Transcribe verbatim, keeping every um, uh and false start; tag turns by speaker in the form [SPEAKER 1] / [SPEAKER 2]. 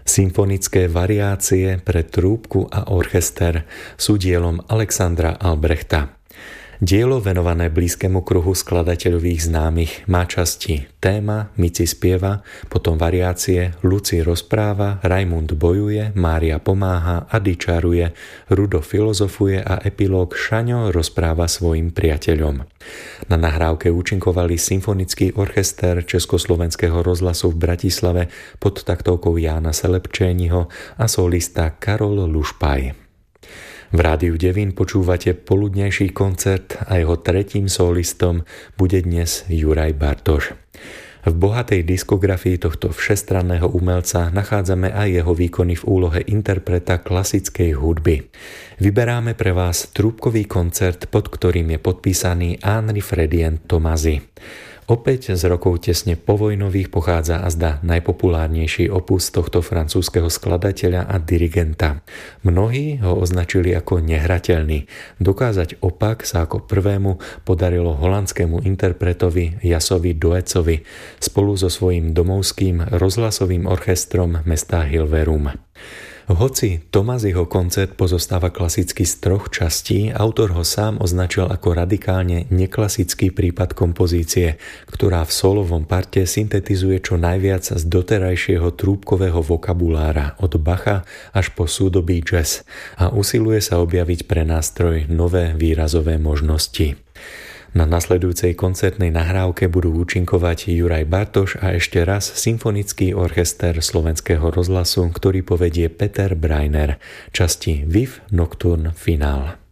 [SPEAKER 1] Symfonické variácie pre trúbku a orchester sú dielom Alexandra Albrechta. Dielo venované blízkemu kruhu skladateľových známych má časti téma, Mici spieva, potom variácie, Luci rozpráva, Raimund bojuje, Mária pomáha, Ady čaruje, Rudo filozofuje a epilóg Šaňo rozpráva svojim priateľom. Na nahrávke účinkovali Symfonický orchester Československého rozhlasu v Bratislave pod taktovkou Jána Selepčényiho a solista Karol Lušpaj. V Rádiu Devín počúvate poludnejší koncert a jeho tretím solistom bude dnes Juraj Bartoš. V bohatej diskografii tohto všestranného umelca nachádzame aj jeho výkony v úlohe interpreta klasickej hudby. Vyberáme pre vás trúbkový koncert, pod ktorým je podpísaný Henri Frédien Thomasy. Opäť z rokov tesne povojnových pochádza azda najpopulárnejší opus tohto francúzskeho skladateľa a dirigenta. Mnohí ho označili ako nehrateľný. Dokázať opak sa ako prvému podarilo holandskému interpretovi Jasovi Doecovi spolu so svojím domovským rozhlasovým orchestrom mesta Hilverum. Hoci Thomasyho koncert pozostáva klasicky z troch častí, autor ho sám označil ako radikálne neklasický prípad kompozície, ktorá v solovom parte syntetizuje čo najviac z doterajšieho trúbkového vokabulára od Bacha až po súdobý jazz a usiluje sa objaviť pre nástroj nové výrazové možnosti. Na nasledujúcej koncertnej nahrávke budú účinkovať Juraj Bartoš a ešte raz Symfonický orchester Slovenského rozhlasu, ktorý povedie Peter Breiner, časti Viv Nocturne Finale.